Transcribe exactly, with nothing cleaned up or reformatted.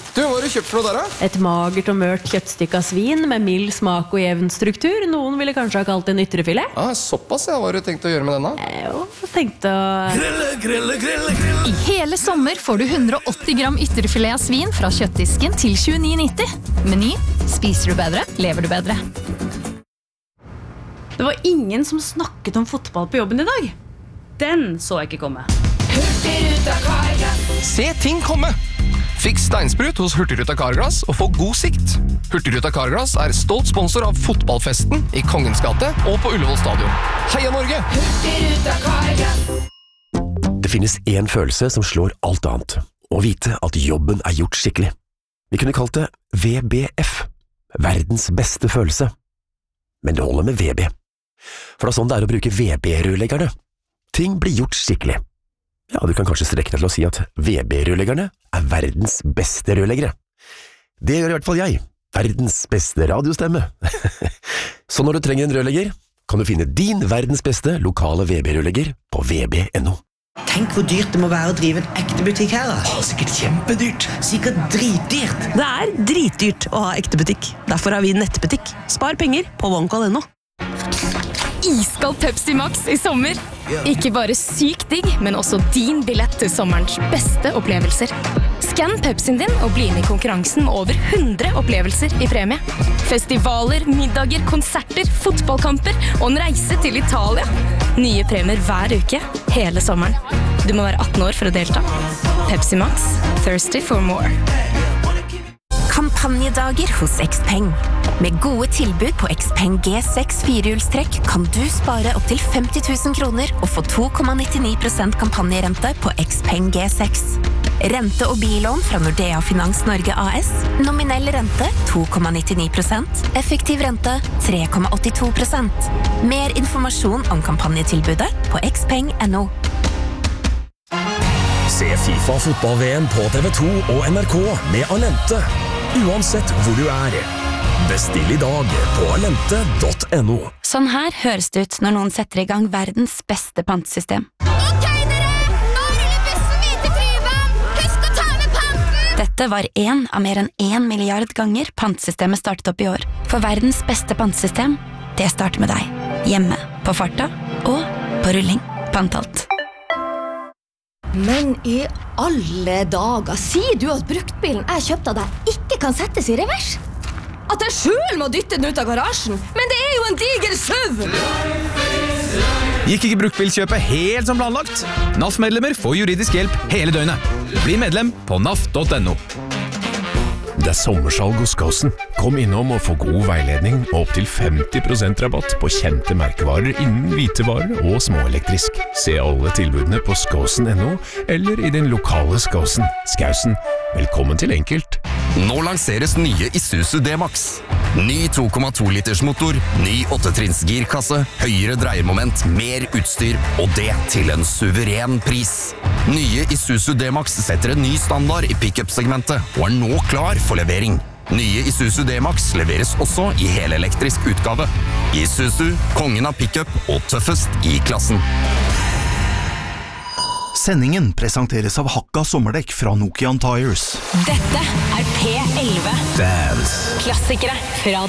Du, hva har du kjøpt for noe der, da? Et magert og mørt kjøttstykke av svin med mild smak og jevn struktur. Noen ville kanskje ha kalt det en ytrefilet. Ah, såpass, ja. Hva har du tenkt å gjøre med denne? Jo, tenkte å... Grille, grille, grille, grille. I hele sommer får du hundre og åtti gram ytrefilet av svin fra kjøttdisken til tjueni nitti. Meny. Spiser du bedre, lever du bedre. Det var ingen som snakket om fotball på jobben i dag. Den så jeg ikke komme. Hurtigruta Carglass. Se ting komme! Fiks steinsprut hos Hurtigruta Carglass og få god sikt. Hurtigruta Carglass er stolt sponsor av fotballfesten i Kongens gate og på Ullevål stadion. Heia Norge! Hurtigruta Carglass. Det finnes en følelse som slår alt annet. Å vite at jobben er gjort skikkelig. Vi kunne kalt det V B F. Verdens beste følelse. Men det holder med V B. For det er sånn det er å bruke V B-rørleggerne. Ting blir gjort skikkelig. Ja, du kan kanskje strekke deg til å si at V B-rørleggerne er verdens beste rørleggere. Det gjør i hvert fall jeg. Verdens beste radiostemme. Så når du trenger en rørlegger, kan du finne din verdens beste lokale V B-rørlegger på v b punktum no. Tenk hvor dyrt det må være å drive en ekte butikk her, da. Å, sikkert kjempedyrt. Sikkert dritdyrt. Det er dritdyrt å ha ekte butikk. Derfor har vi nettbutikk. Spar penger på OneCall punktum no. Iskald Pepsi Max i sommer. Ikke bare sykt digg, men også din billett til sommerens beste opplevelser. Skann Pepsien din og bli med i konkurransen med over hundre opplevelser i premie. Festivaler, middager, konserter, fotballkamper og en reise til Italia. Nye premier hver uke, hele sommeren. Du må være atten år for å delta. Pepsi Max, thirsty for more. Kampanjedager hos Xpeng. Med gode tilbud på Xpeng G seks firehjulstrekk kan du spare opp til femti tusen kroner og få to komma nittini prosent kampanjerente på Xpeng G seks. Rente- og billån fra Nordea Finans Norge A S. Nominell rente to komma nittini prosent. Effektiv rente tre komma åttito prosent. Mer informasjon om kampanjetilbudet på xpeng punktum no. Se FIFA fotball-V M på T V to og N R K med Alente. Uansett hvor du er. Bestill i dag på alente punktum no. Sånn her høres det ut når noen setter i gang verdens beste pantesystem. Ok, dere! Nå ruller bussen videre til Tryvann! Husk å ta med panten! Dette var en av mer enn en milliard ganger pantesystemet startet opp i år. For verdens beste pantesystem, det starter med deg. Hjemme, på farta og på rulling. Pantalt. Men i alle dager, sier du at bruktbilen jeg kjøpte av deg ikke kan settes i revers? At jeg selv må dytte den ut av garasjen? Men det er jo en diger SUV! Gikk ikke bruktbilkjøpet helt som planlagt? N A F-medlemmer får juridisk hjelp hele døgnet. Bli medlem på n a f punktum no. Det er sommersalg hos Skåsen. Kom innom og få god veiledning og opp til femti prosent rabatt på kjente merkevarer innen hvitevarer og småelektrisk. Se alle tilbudene på skåsen punktum no eller i din lokale Skåsen. Skausen, velkommen til enkelt. Nå lanseres nye Isuzu D-Max. Ny to komma to liters motor, ny åttetrinns girkasse, høyere dreiermoment, mer utstyr, og det til en suveren pris. Nye Isuzu D-Max setter en ny standard i pick-up-segmentet, og er nå klar for levering. Nye Isuzu D-Max leveres også i helelektrisk utgave. Isuzu, kongen av pick-up og tøffest i klassen. Sendingen presenteres av Hakka sommerdekk fra Nokian Tires. Dette er P elleve. Dance. Klassikere fra